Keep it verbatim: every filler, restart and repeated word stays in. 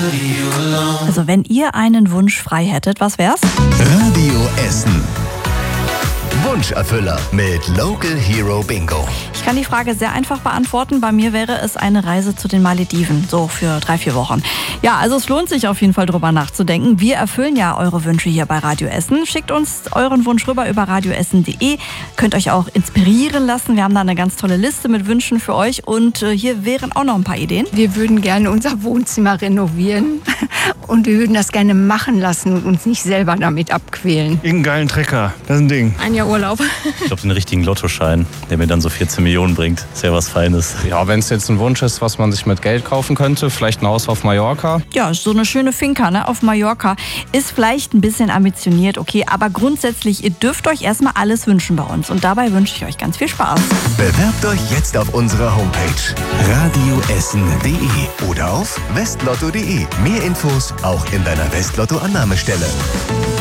Also wenn ihr einen Wunsch frei hättet, was wär's? Radio Essen. Wunscherfüller mit Local Hero Bingo. Ich kann die Frage sehr einfach beantworten. Bei mir wäre es eine Reise zu den Malediven, so für drei, vier Wochen. Ja, also es lohnt sich auf jeden Fall drüber nachzudenken. Wir erfüllen ja eure Wünsche hier bei Radio Essen. Schickt uns euren Wunsch rüber über radioessen punkt de. Könnt euch auch inspirieren lassen. Wir haben da eine ganz tolle Liste mit Wünschen für euch und äh, hier wären auch noch ein paar Ideen. Wir würden gerne unser Wohnzimmer renovieren und wir würden das gerne machen lassen und uns nicht selber damit abquälen. Irgendeinen geilen Trecker, das ist ein Ding. Ein Jahr Urlaub. Ich glaube, den richtigen Lottoschein, der mir dann so vierzehn Millionen bringt. Ist ja was Feines. Ja, wenn es jetzt ein Wunsch ist, was man sich mit Geld kaufen könnte, vielleicht ein Haus auf Mallorca. Ja, so eine schöne Finca, ne, auf Mallorca. Ist vielleicht ein bisschen ambitioniert, okay, aber grundsätzlich, ihr dürft euch erstmal alles wünschen bei uns. Und dabei wünsche ich euch ganz viel Spaß. Bewerbt euch jetzt auf unserer Homepage radioessen punkt de oder auf westlotto punkt de. Mehr Infos auch in deiner Westlotto-Annahmestelle.